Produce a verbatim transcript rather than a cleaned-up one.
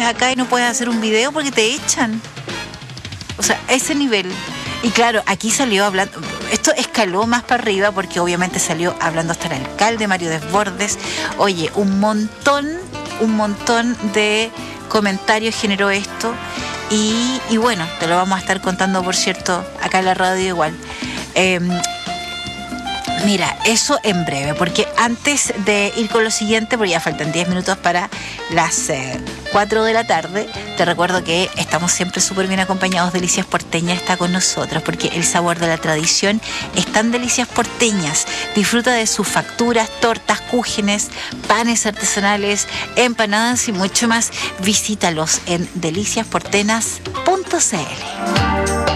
acá y no puedes hacer un video porque te echan. O sea, ese nivel. Y claro, aquí salió hablando, esto escaló más para arriba porque obviamente salió hablando hasta el alcalde Mario Desbordes. Oye, un montón, un montón de comentarios generó esto. Y, y bueno, te lo vamos a estar contando, por cierto, acá en la radio igual. Eh, Mira, eso en breve, porque antes de ir con lo siguiente, porque ya faltan diez minutos para las eh, cuatro de la tarde, te recuerdo que estamos siempre súper bien acompañados. Delicias Porteñas está con nosotros, porque el sabor de la tradición está en Delicias Porteñas. Disfruta de sus facturas, tortas, cúgenes, panes artesanales, empanadas y mucho más. Visítalos en delicias portenas punto c l.